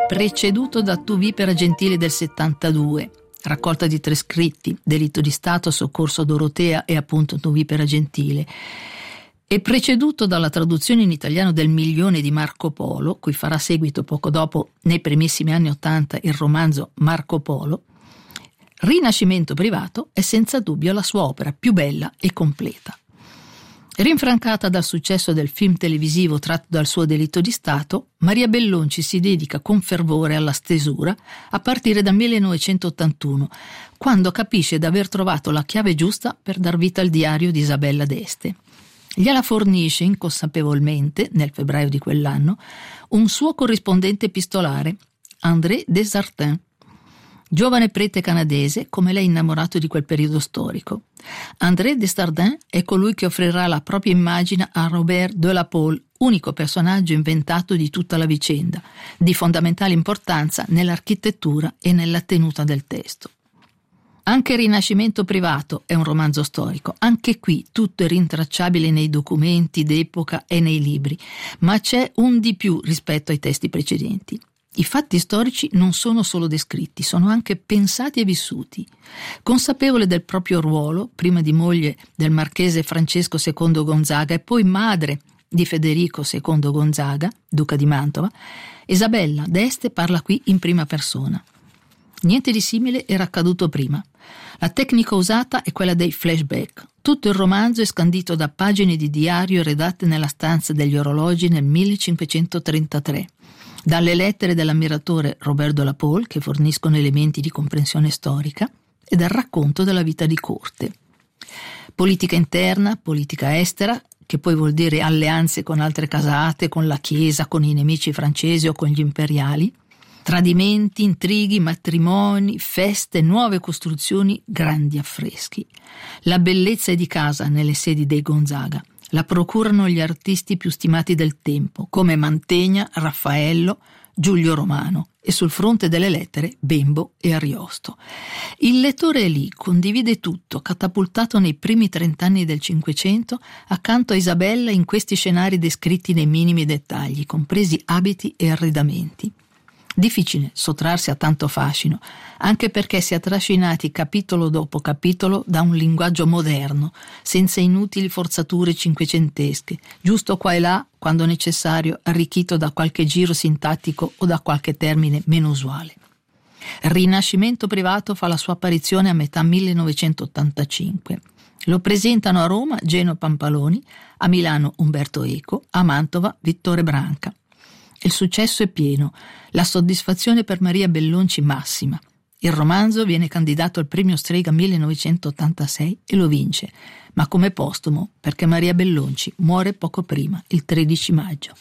preceduto da Tu vipera gentile del 72, raccolta di 3 scritti, Delitto di Stato, Soccorso a Dorotea e appunto Tu vipera gentile, e preceduto dalla traduzione in italiano del Milione di Marco Polo, cui farà seguito poco dopo, nei primissimi anni '80, il romanzo Marco Polo. Rinascimento privato è senza dubbio la sua opera più bella e completa. Rinfrancata dal successo del film televisivo tratto dal suo Delitto di Stato, Maria Bellonci si dedica con fervore alla stesura a partire dal 1981, quando capisce di aver trovato la chiave giusta per dar vita al diario di Isabella d'Este. Gliela fornisce inconsapevolmente, nel febbraio di quell'anno, un suo corrispondente epistolare, André Desjardins, giovane prete canadese come lei innamorato di quel periodo storico. André Desjardins è colui che offrirà la propria immagine a Robert de la Pole, unico personaggio inventato di tutta la vicenda, di fondamentale importanza nell'architettura e nella tenuta del testo. Anche Rinascimento privato è un romanzo storico, anche qui tutto è rintracciabile nei documenti d'epoca e nei libri, ma c'è un di più rispetto ai testi precedenti. I fatti storici non sono solo descritti, sono anche pensati e vissuti. Consapevole del proprio ruolo, prima di moglie del marchese Francesco II Gonzaga e poi madre di Federico II Gonzaga, duca di Mantova, Isabella d'Este parla qui in prima persona. Niente di simile era accaduto prima. La tecnica usata è quella dei flashback. Tutto il romanzo è scandito da pagine di diario redatte nella stanza degli orologi nel 1533, dalle lettere dell'ammiratore Robert de la Pole, che forniscono elementi di comprensione storica, e dal racconto della vita di corte. Politica interna, politica estera, che poi vuol dire alleanze con altre casate, con la Chiesa, con i nemici francesi o con gli imperiali, tradimenti, intrighi, matrimoni, feste, nuove costruzioni, grandi affreschi. La bellezza è di casa nelle sedi dei Gonzaga. La procurano gli artisti più stimati del tempo, come Mantegna, Raffaello, Giulio Romano, e sul fronte delle lettere Bembo e Ariosto. Il lettore è lì, condivide tutto, catapultato nei primi 30 anni del Cinquecento, accanto a Isabella in questi scenari descritti nei minimi dettagli, compresi abiti e arredamenti. Difficile sottrarsi a tanto fascino, anche perché si è trascinati capitolo dopo capitolo da un linguaggio moderno, senza inutili forzature cinquecentesche, giusto qua e là, quando necessario, arricchito da qualche giro sintattico o da qualche termine meno usuale. Rinascimento privato fa la sua apparizione a metà 1985. Lo presentano a Roma Geno Pampaloni, a Milano Umberto Eco, a Mantova Vittore Branca. Il successo è pieno, la soddisfazione per Maria Bellonci massima. Il romanzo viene candidato al premio Strega 1986 e lo vince, ma come postumo, perché Maria Bellonci muore poco prima, il 13 maggio.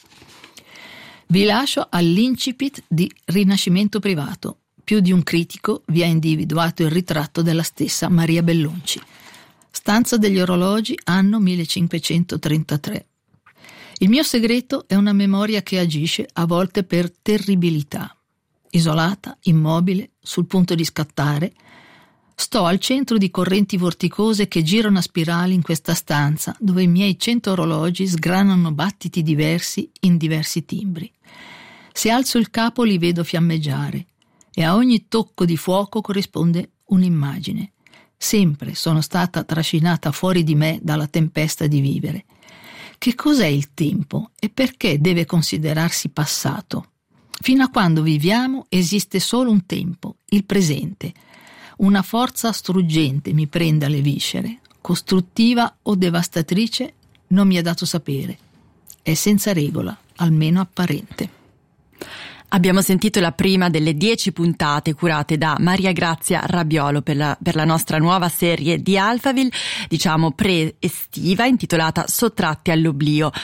Vi lascio all'incipit di Rinascimento privato. Più di un critico vi ha individuato il ritratto della stessa Maria Bellonci. Stanza degli orologi, anno 1533. Il mio segreto è una memoria che agisce a volte per terribilità. Isolata, immobile, sul punto di scattare, sto al centro di correnti vorticose che girano a spirali in questa stanza, dove i miei 100 orologi sgranano battiti diversi in diversi timbri. Se alzo il capo li vedo fiammeggiare e a ogni tocco di fuoco corrisponde un'immagine. Sempre sono stata trascinata fuori di me dalla tempesta di vivere. Che cos'è il tempo e perché deve considerarsi passato? Fino a quando viviamo esiste solo un tempo, il presente. Una forza struggente mi prende alle viscere, costruttiva o devastatrice non mi è dato sapere. È senza regola, almeno apparente. Abbiamo sentito la prima delle 10 puntate curate da Maria Grazia Rabiolo per la nostra nuova serie di Alphaville, diciamo pre-estiva, intitolata Sottratti all'oblio.